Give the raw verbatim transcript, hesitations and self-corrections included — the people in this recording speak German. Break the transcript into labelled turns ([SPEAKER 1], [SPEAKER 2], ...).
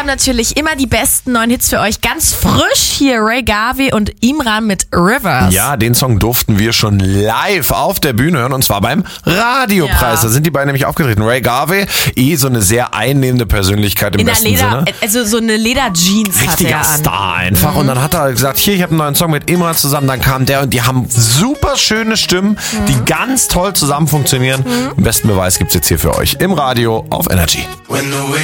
[SPEAKER 1] haben natürlich immer die besten neuen Hits für euch. Ganz frisch hier Ray Garvey und Imran mit Rivers.
[SPEAKER 2] Ja, den Song durften wir schon live auf der Bühne hören und zwar beim Radiopreis.
[SPEAKER 1] Ja.
[SPEAKER 2] Da sind die beiden nämlich aufgetreten. Ray Garvey, eh so eine sehr einnehmende Persönlichkeit im
[SPEAKER 1] In der
[SPEAKER 2] besten
[SPEAKER 1] Leder,
[SPEAKER 2] Sinne.
[SPEAKER 1] also so eine Lederjeans hat
[SPEAKER 2] Richtiger
[SPEAKER 1] er an.
[SPEAKER 2] Star einfach. Mhm. Und dann hat er gesagt, hier, ich habe einen neuen Song mit Imran zusammen. Dann kam der und die haben super schöne Stimmen, mhm. die ganz toll zusammen funktionieren. Mhm. Den besten Beweis gibt's jetzt hier für euch im Radio auf Energy.